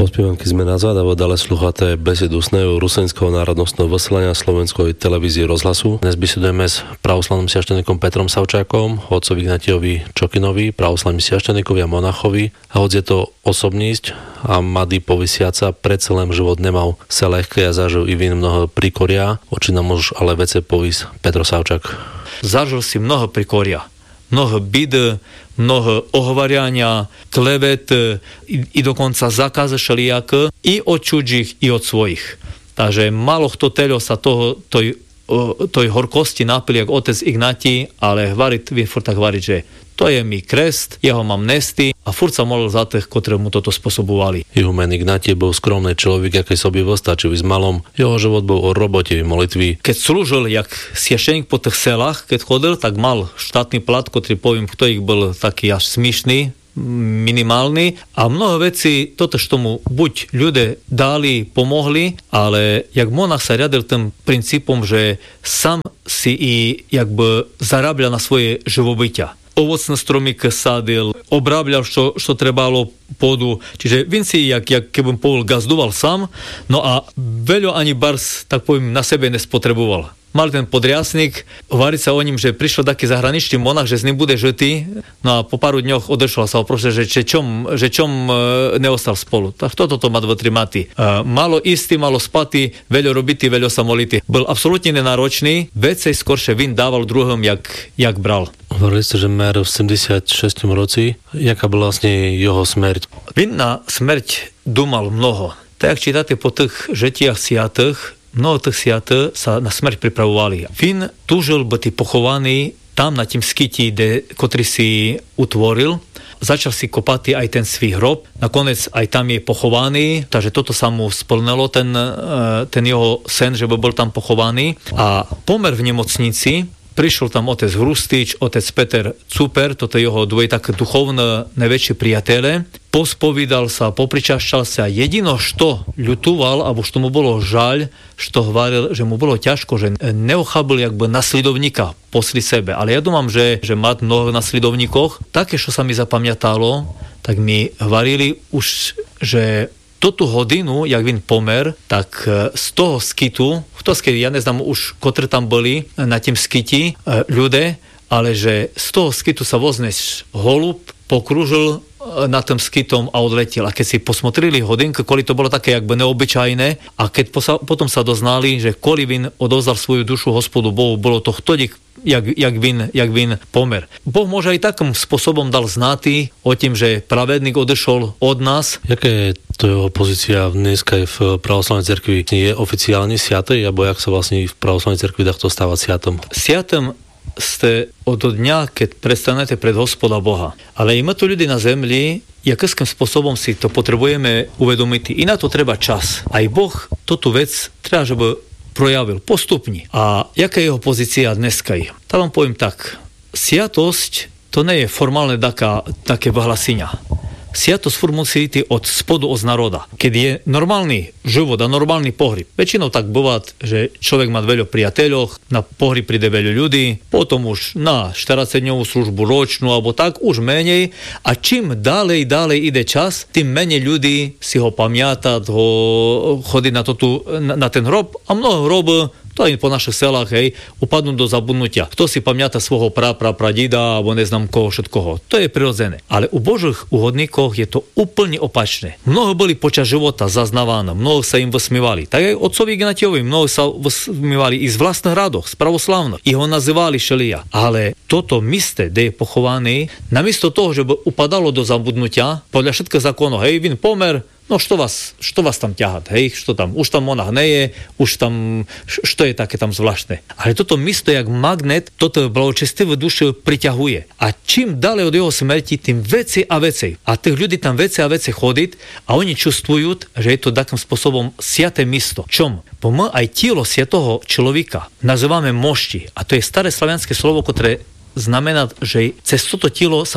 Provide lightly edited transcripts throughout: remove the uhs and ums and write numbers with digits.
Rozpievanky sme nazad a dále slucháte besedu Snehu Rusenského národnostného vysielania Slovenskej televízie rozhlasu. Dnes besedujeme s pravoslavným sviašteníkom Petrom Savčákom, otcovi Ignatiovi Čokinovi, pravoslavným sviašteníkovi a monachovi. A hoď je to osobnísť a mladý povisiaca, predsa len život nemal sa ľahké a zažil i vin mnoho prikoria. Oči nám môžeš ale vece povis Petro Savčák. Zažil si mnoho prikoria. Mnoho bid, mnoho ohovariania, klevet i dokonca zákazy všelijak i od cudzích, i od svojich. Takže malo kto teľo sa toj horkosti napil, jak otec Ignatí, ale vím furt tak hovoriť, že to je mi krest, ja ho mám nesty a furt sa molil za tých, ktorí mu toto spôsobovali. Ihumen Ignatí bol skromný človek, aký sobie vostačil s malom. Jeho život bol o robote, molitvi. Keď slúžil, jak siešeník po tých selách, keď chodil, tak mal štátny plat, ktorý poviem, kto ich bol taký až smišný, minimálny a mnoho vecí toto tomu buď ľudia dali, pomohli, ale jak monach sa riadil tým princípom, že sám si i jakby zarábľal na svoje živobytia. Ovocné stromy sadil, obrábľal, čo trebalo pôdu. Čiže vin si, jak keby povol, gazdoval sám, no a veľa ani bars, tak poviem, na sebe nespotreboval. Mal ten podriasnik, hovoriť sa o ním, že prišiel taký zahraničný monach, že s ním bude žitý, no a po pár dňoch odešol sa oprosil, že čom neostal spolu. Tak toto má 2-3 maty. Malo istý, malo spatý, veľo robitý, veľo sa molitý. Bol absolútne nenáročný, vecej skoršie vin dával druhom, jak bral. Hovorili ste, že mer v 76 roci. Jaká bola vlastne jeho smrť? Vin na smrť dumal mnoho. Tak, jak čítate po tých žetiach siatých, mnoho tých siatých sa na smrť pripravovali. Vin túžil byť pochovaný tam na tým skyti, ktorý si utvoril. Začal si kopať aj ten svій hrob. Nakoniec aj tam je pochovaný, takže toto sa mu splnilo, ten jeho sen, že by bol tam pochovaný. A pomer v nemocnici, prišiel tam otec Hrustič, otec Peter Cuper, toto je jeho dvoje také duchovné najväčšie priatele. Pospovídal sa, popričašťal sa. Jedino, što ľutoval, alebo što mu bolo žaľ, što hovoril, že mu bolo ťažko, že neochábil jakby nasledovníka posli sebe. Ale ja domám, že má mnoho nasledovníkov. Také, čo sa mi zapamätalo, tak mi hovorili už, že toto hodinu, jak vin pomer, tak z toho skitu, ja neznám už, ktorí tam boli na tým skyti ľudia, ale že z toho skitu sa vozneš holub, pokrúžil na tým skitom a odletel. A keď si posmotrili hodinku, koli to bolo také jakby neobyčajné a keď potom sa doznali, že koli vin odovzdal svoju dušu Hospodu Bohu, bolo to vtodik, jak vin pomer. Boh môže aj takým spôsobom dal znatý o tým, že pravedník odešol od nás. Jaká je to jeho pozícia dneska v pravoslavnej cerkvi? Je oficiálne siatej, alebo jak sa vlastne v pravoslavnej cerkvi dá to stávať siatom? Siatom ste od dňa, keď prestanete pred Hospoda Boha. Ale i my tu ľudí na zemli, jakým spôsobom si to potrebujeme uvedomiť. I na to treba čas. Aj Boh túto vec treba, żeby projavil postupne. A jaká je jeho pozícia dneska? Tam vám poviem tak. Siatosť to nie je formálne také vyhlásenia. Siatosť musí ísť od spodu, od národa. Keď je normálny život a normálny pohreb. Väčšinou tak býva, že človek má veľa priateľov, na pohreb príde veľa ľudí, potom už na 40-dňovú službu ročnú alebo tak, už menej. A čím ďalej ide čas, tým menej ľudí si ho pamiatať, chodí na ten hrob a mnoho hrob, to aj po našich selách, upadnú do zabudnutia. Kto si pamätá svojho pradida, alebo neznám koho všetkoho. To je prirodzené. Ale u Božích uhodníkov je to úplne opačné. Mnoho boli počas života zaznávané, mnoho sa im vysmievali. Tak aj otcovi Ignatiovi mnoho sa vysmievali i z vlastných radoch, z pravoslavných. I ho nazývali šelia. Ale toto místo, kde je pochovaný, namiesto toho, že by upadalo do zabudnutia, podľa všetkých zákonov, vin pomer, no što vás tam ťahať, što tam, už tam monach neje, už tam, što je také tam zvláštne. Ale toto místo, jak magnet, toto blahočestivé duše priťahuje. A čím ďalej od jeho smrti, tým veci a veci. A tých ľudí tam veci a veci chodiť a oni čustvujú, že je to takým spôsobom siaté místo. Čom? Bo my aj telo siatého človeka nazývame mošti. A to je staré slavianské slovo, ktoré znamená, že cez toto telo sa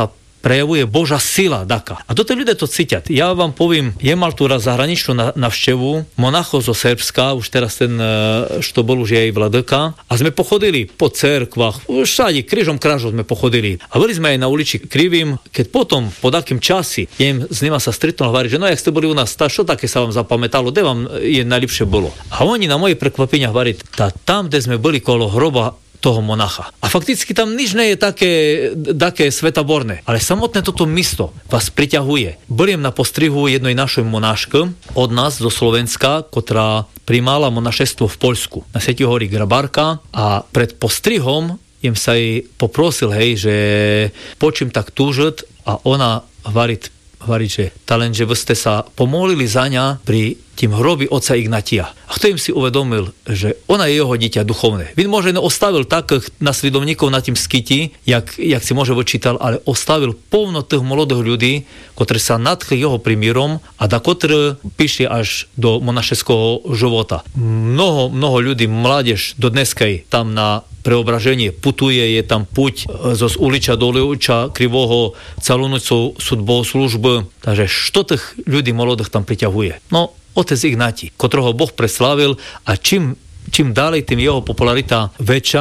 prejavuje Božá sila daka. A toto ľudia to cítiat. Ja vám poviem, je mal tu raz zahraničnú navštevu monacho zo Srbska, už teraz ten, što bol už jej vladyka, a sme pochodili po cerkvách, všade, krížom krážom sme pochodili. A boli sme aj na ulici Krivým, keď potom, po takým časi, s nima sa stretnul a hovorí, že no, jak ste boli u nás, čo také sa vám zapamätalo, kde vám je najlepšie bolo. A oni na moje prekvapenia hovorí, tam, kde sme boli kolo hroba toho monacha. A fakticky tam nič nie je také svetaborné. Ale samotné toto místo vás priťahuje. Boliem na postrihu jednej našej monášky od nás zo Slovenska, ktorá primála monašestvo v Poľsku. Na Svätej Hory Grabárka a pred postrihom im sa jej poprosil, že počím tak túžit a ona hovorí, že talent, že vy ste sa pomolili za ňa pri tým hrobi otca Ignatia. A kto im si uvedomil, že ona je jeho dieťa duchovné. Vin možno ostavil takých nasledovníkov na tým skyti, jak si može vyčítal, ale ostavil povno tých mladých ľudí, ktorí sa nadchli jeho primírom a da ktorí píše až do monašeského života. Mnoho ľudí, mládež do dneskej tam na preobraženie putuje, je tam puť zo uliča do uliča Krivoho celú noc sú bohoslužby. Takže što tých ľudí mladých tam priťahuje? No, otec Ignatí, ktorého Boh preslávil a čím ďalej, tým jeho popularita väčšia.